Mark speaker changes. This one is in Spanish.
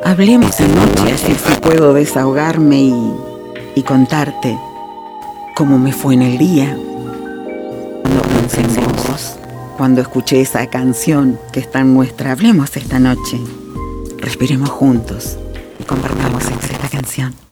Speaker 1: Hablemos esta noche, así puedo desahogarme y contarte cómo me fue en el día. Cuando pensé en vos, cuando escuché esa canción que está en nuestra. Hablemos esta noche, respiremos juntos y compartamos esta canción.